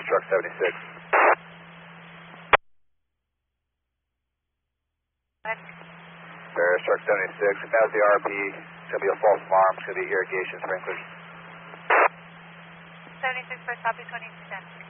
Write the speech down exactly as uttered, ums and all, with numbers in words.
Truck seventy-six. Bearish Truck seventy-six, if that's the R P, it's going to be a false alarm, it's going to be irrigation sprinklers. seventy-six, first copy, twenty-two ten.